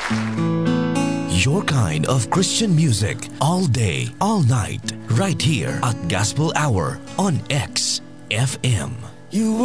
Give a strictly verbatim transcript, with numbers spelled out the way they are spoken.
Your kind of Christian music all day, all night, right here at Gospel Hour on X F M. You